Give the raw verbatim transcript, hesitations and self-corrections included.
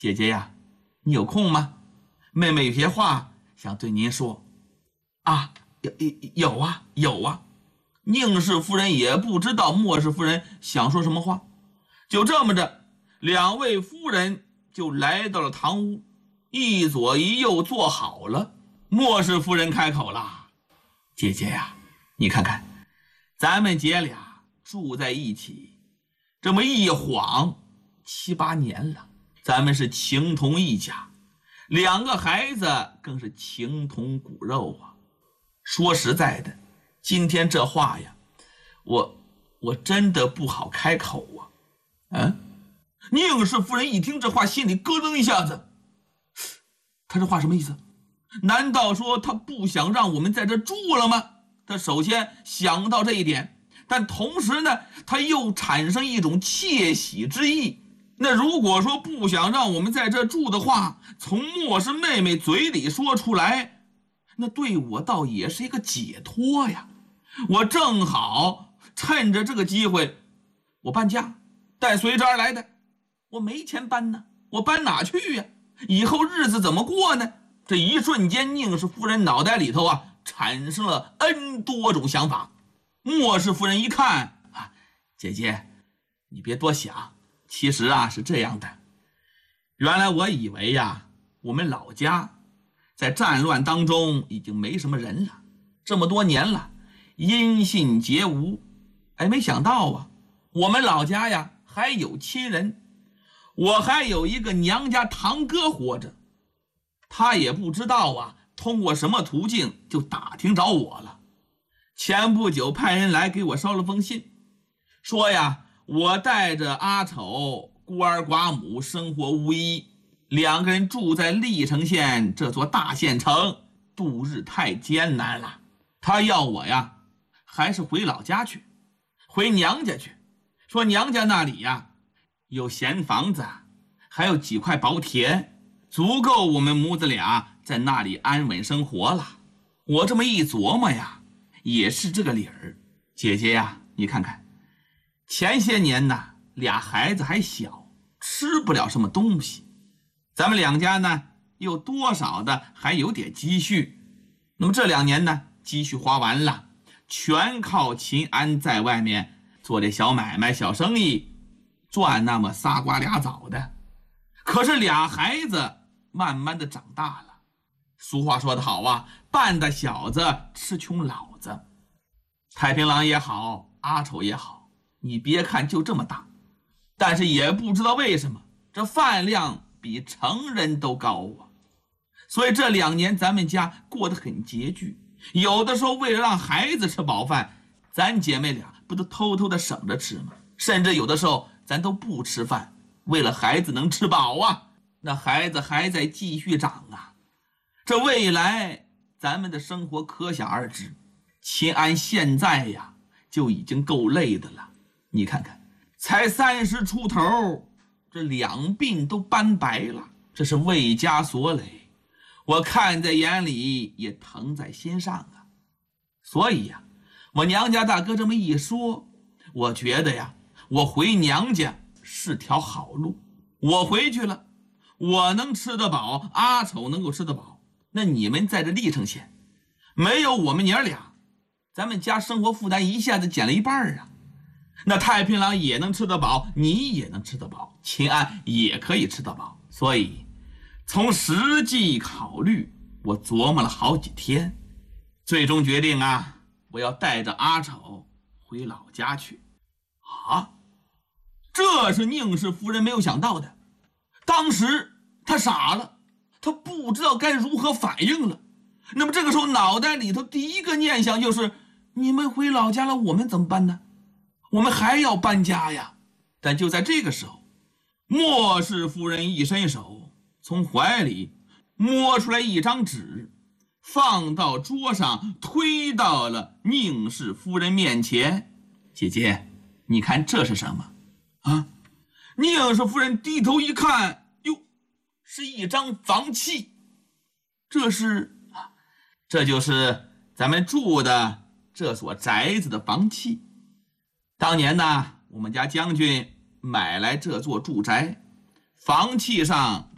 姐姐呀，你有空吗？妹妹有些话想对您说。啊，有有有啊有啊。宁氏夫人也不知道莫氏夫人想说什么话，就这么着，两位夫人就来到了堂屋，一左一右坐好了。莫氏夫人开口了：“姐姐呀，你看看，咱们姐俩住在一起，这么一晃七八年了，咱们是情同一家，两个孩子更是情同骨肉啊。说实在的，今天这话呀，我我真的不好开口啊。”嗯，宁氏夫人一听这话，心里咯噔一下子。他这话什么意思？难道说他不想让我们在这住了吗？他首先想到这一点，但同时呢，他又产生一种窃喜之意。那如果说不想让我们在这住的话，从莫氏妹妹嘴里说出来，那对我倒也是一个解脱呀。我正好趁着这个机会，我搬家，带随之而来的。我没钱搬呢，我搬哪去呀？以后日子怎么过呢？这一瞬间，宁氏夫人脑袋里头啊产生了 N 多种想法。莫氏夫人一看啊，姐姐，你别多想，其实啊是这样的，原来我以为呀，我们老家在战乱当中已经没什么人了，这么多年了，音信皆无。哎，没想到啊，我们老家呀还有亲人，我还有一个娘家堂哥活着，他也不知道啊通过什么途径就打听着我了。前不久派人来给我捎了封信，说呀我带着阿丑孤儿寡母，生活无依，两个人住在历城县这座大县城，度日太艰难了。他要我呀还是回老家去，回娘家去，说娘家那里呀有闲房子，还有几块薄田，足够我们母子俩在那里安稳生活了。我这么一琢磨呀，也是这个理儿。姐姐呀，你看看，前些年呢，俩孩子还小，吃不了什么东西，咱们两家呢又多少的还有点积蓄。那么这两年呢，积蓄花完了，全靠秦安在外面做这小买卖小生意，赚那么仨瓜俩枣的。可是俩孩子慢慢的长大了，俗话说得好啊，半大小子吃穷老子。太平郎也好，阿丑也好，你别看就这么大，但是也不知道为什么这饭量比成人都高啊。所以这两年咱们家过得很拮据，有的时候为了让孩子吃饱饭，咱姐妹俩不都偷偷的省着吃吗？甚至有的时候咱都不吃饭，为了孩子能吃饱啊。那孩子还在继续长啊，这未来咱们的生活可想而知。秦安现在呀就已经够累的了，你看看，才三十出头，这两鬓都斑白了，这是为家所累，我看在眼里也疼在心上啊。所以呀，我娘家大哥这么一说，我觉得呀，我回娘家是条好路。我回去了，我能吃得饱，阿丑能够吃得饱，那你们在这历城县没有我们娘俩，咱们家生活负担一下子减了一半啊。那太平郎也能吃得饱，你也能吃得饱，秦安也可以吃得饱。所以从实际考虑，我琢磨了好几天，最终决定啊，我要带着阿丑回老家去。啊，这是宁氏夫人没有想到的。当时他傻了，他不知道该如何反应了。那么这个时候脑袋里头第一个念想就是，你们回老家了，我们怎么办呢？我们还要搬家呀。但就在这个时候，莫氏夫人一伸手，从怀里摸出来一张纸，放到桌上，推到了宁氏夫人面前。姐姐，你看这是什么啊？宁氏夫人低头一看，哟，是一张房契。这是这就是咱们住的这所宅子的房契。当年呢，我们家将军买来这座住宅，房契上